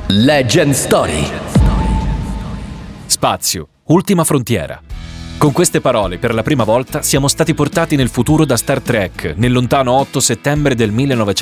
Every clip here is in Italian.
Legend Story. Spazio, ultima frontiera. Con queste parole, per la prima volta, siamo stati portati nel futuro da Star Trek, nel lontano 8 settembre del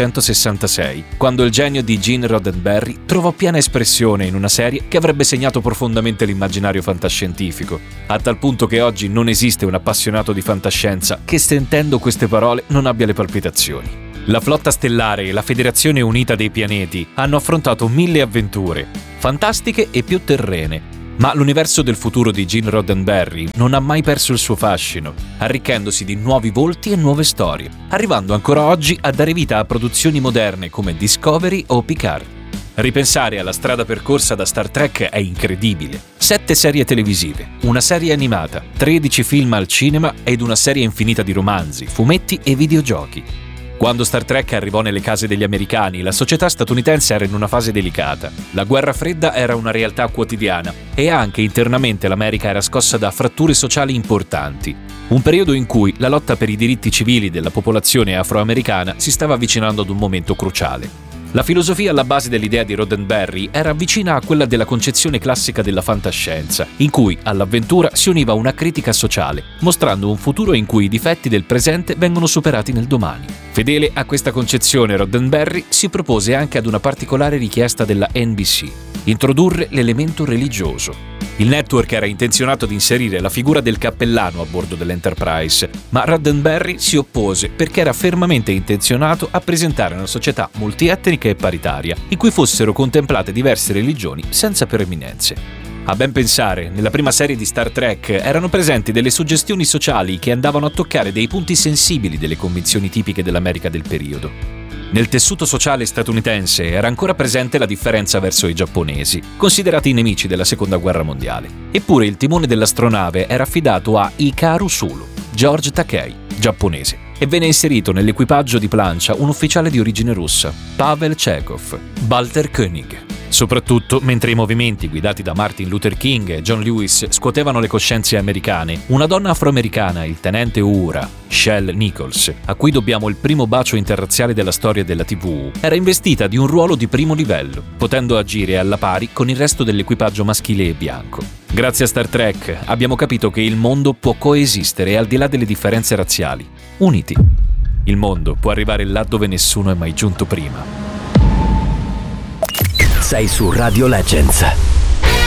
1966, quando il genio di Gene Roddenberry trovò piena espressione in una serie che avrebbe segnato profondamente l'immaginario fantascientifico, a tal punto che oggi non esiste un appassionato di fantascienza che, sentendo queste parole, non abbia le palpitazioni. La flotta stellare e la Federazione Unita dei Pianeti hanno affrontato 1000 avventure, fantastiche e più terrene, ma l'universo del futuro di Gene Roddenberry non ha mai perso il suo fascino, arricchendosi di nuovi volti e nuove storie, arrivando ancora oggi a dare vita a produzioni moderne come Discovery o Picard. Ripensare alla strada percorsa da Star Trek è incredibile. 7 serie televisive, una serie animata, 13 film al cinema ed una serie infinita di romanzi, fumetti e videogiochi. Quando Star Trek arrivò nelle case degli americani, la società statunitense era in una fase delicata. La guerra fredda era una realtà quotidiana e anche internamente l'America era scossa da fratture sociali importanti. Un periodo in cui la lotta per i diritti civili della popolazione afroamericana si stava avvicinando ad un momento cruciale. La filosofia alla base dell'idea di Roddenberry era vicina a quella della concezione classica della fantascienza, in cui all'avventura si univa una critica sociale, mostrando un futuro in cui i difetti del presente vengono superati nel domani. Fedele a questa concezione, Roddenberry si propose anche ad una particolare richiesta della NBC: introdurre l'elemento religioso. Il network era intenzionato ad inserire la figura del cappellano a bordo dell'Enterprise, ma Roddenberry si oppose perché era fermamente intenzionato a presentare una società multietnica e paritaria, in cui fossero contemplate diverse religioni senza preeminenze. A ben pensare, nella prima serie di Star Trek erano presenti delle suggestioni sociali che andavano a toccare dei punti sensibili delle convinzioni tipiche dell'America del periodo. Nel tessuto sociale statunitense era ancora presente la differenza verso i giapponesi, considerati i nemici della Seconda Guerra Mondiale. Eppure il timone dell'astronave era affidato a Hikaru Sulu, George Takei, giapponese, e venne inserito nell'equipaggio di plancia un ufficiale di origine russa, Pavel Chekhov, Walter Koenig. Soprattutto mentre i movimenti guidati da Martin Luther King e John Lewis scuotevano le coscienze americane, una donna afroamericana, il tenente Uhura, Shell Nichols, a cui dobbiamo il primo bacio interrazziale della storia della TV, era investita di un ruolo di primo livello, potendo agire alla pari con il resto dell'equipaggio maschile e bianco. Grazie a Star Trek abbiamo capito che il mondo può coesistere al di là delle differenze razziali, uniti. Il mondo può arrivare là dove nessuno è mai giunto prima. Sei su Radio Legends.